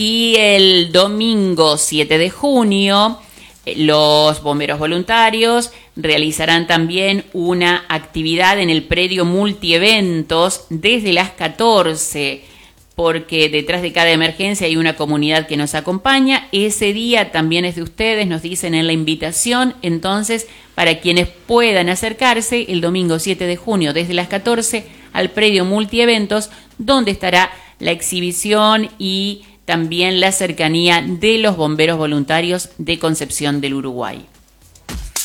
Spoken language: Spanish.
Y el domingo 7 de junio, los bomberos voluntarios realizarán también una actividad en el predio multieventos desde las 14, porque detrás de cada emergencia hay una comunidad que nos acompaña. Ese día también es de ustedes, nos dicen en la invitación. Entonces, para quienes puedan acercarse, el domingo 7 de junio desde las 14 al predio multieventos, donde estará la exhibición y también la cercanía de los bomberos voluntarios de Concepción del Uruguay.